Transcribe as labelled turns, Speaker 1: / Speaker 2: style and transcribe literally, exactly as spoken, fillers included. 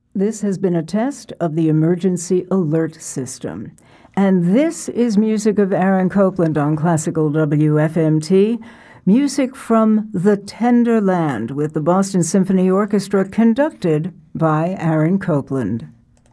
Speaker 1: This has been a test of the emergency alert system. And this is music of Aaron Copland on Classical W F M T, music from The Tender Land with the Boston Symphony Orchestra conducted by Aaron Copland.